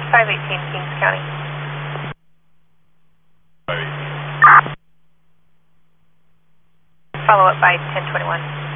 518 Kings County. 518. Follow up by 1021.